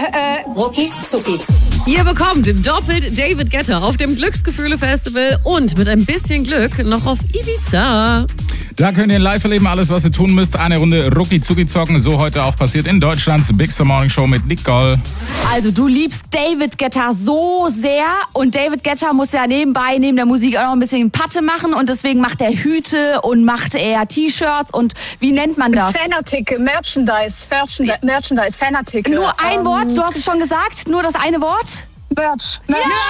Rucki Zucki. Ihr bekommt doppelt David Guetta auf dem Glücksgefühle-Festival und mit ein bisschen Glück noch auf Ibiza. Da könnt ihr live erleben, alles was ihr tun müsst. Eine Runde Rucki Zucki zocken, so heute auch passiert in Deutschlands Big Star Morning Show mit Nicole. Also du liebst David Guetta so sehr und David Guetta muss ja nebenbei, neben der Musik auch noch ein bisschen Patte machen und deswegen macht er Hüte und macht er T-Shirts und wie nennt man das? Fanartikel, Merchandise, Fanartikel. Nur ein Wort, du hast es schon gesagt, nur das eine Wort? Merch.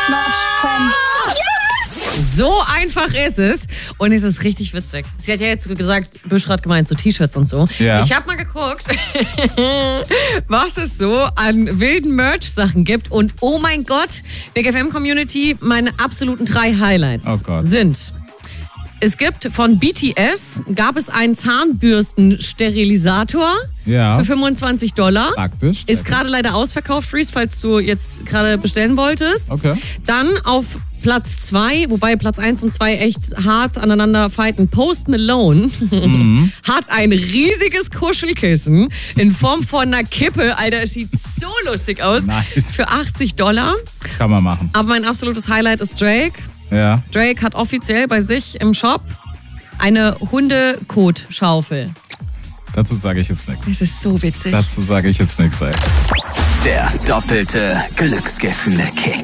So einfach ist es. Und es ist richtig witzig. Sie hat ja jetzt gesagt, Büschra hat gemeint, so T-Shirts und so. Ja. Ich habe mal geguckt, was es so an wilden Merch-Sachen gibt. Und oh mein Gott, Big FM Community, meine absoluten 3 Highlights sind: Es gibt von BTS, gab es einen Zahnbürstensterilisator für $25. Praktisch. Ist gerade leider ausverkauft, Freeze, falls du jetzt gerade bestellen wolltest. Okay. Dann auf Platz 2, wobei Platz 1 und 2 echt hart aneinander fighten. Post Malone hat ein riesiges Kuschelkissen in Form von einer Kippe. Alter, es sieht so lustig aus. Nice. Für $80. Kann man machen. Aber mein absolutes Highlight ist Drake. Ja. Drake hat offiziell bei sich im Shop eine Hundekotschaufel. Dazu sage ich jetzt nichts. Das ist so witzig. Dazu sage ich jetzt nichts, ey. Der doppelte Glücksgefühle-Kick.